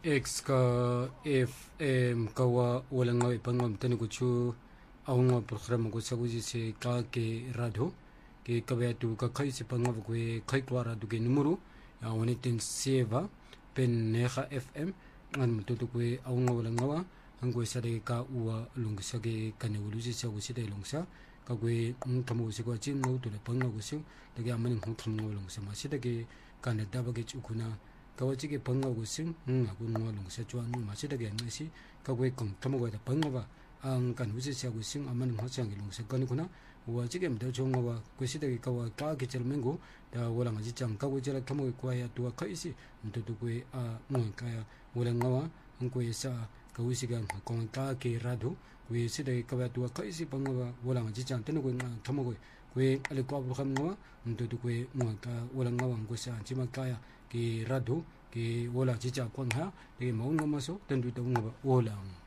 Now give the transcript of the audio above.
X ka FM kawa wala nga ipangam tani ko chu aunga program ko sa kuji se ka ke radio ke kabetu ka kai se pangam ko kai kwa radio ke numero ya woni ten seva pen neha FM ngan mututu ko aunga wala nga hango sa de ka uwa lungsa ke kanewulu sa ko sida lungsa ka ko tamo se ko chin no to le pangam ko se de ga manin ko tamo lungsa ma sida ke kanada ba ke chukuna kawachige pangwa gusing aku ngolong sa chuan ma sida ge ngasi kagwe kong tamo ga pangwa ang kan husi sia gusing aman ngosang ilong sa kan kuna wa chige mda chongwa wa kusida ge kawa ka ke chelmengo da wala ngaji chang ka gujela tamo ko ya tuwa kaisi mtutu ko a ngon kaya wala ngawa ang ko sa ka husi ga kong ka ke rado we sida ge kawa tuwa kaisi pangwa wala ngaji chang tano ko tamo ko we ale ko abu kham ngawa mtutu ko ngon ka wala ngawa ngo sa chima kaya ke rado ke wala chicha kwang ha de maung ngamaso tendu tawng ba wala